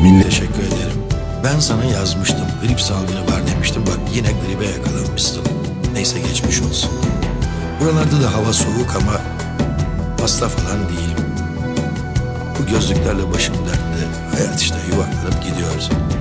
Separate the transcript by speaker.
Speaker 1: Teşekkür ederim. Ben sana yazmıştım. Grip salgını var demiştim. Bak yine gribe yakalanmışsın. Neyse geçmiş olsun. Buralarda da hava soğuk ama hasta falan değilim. Bu gözlüklerle başım dertte. Hayat işte yuvarlanıp gidiyoruz.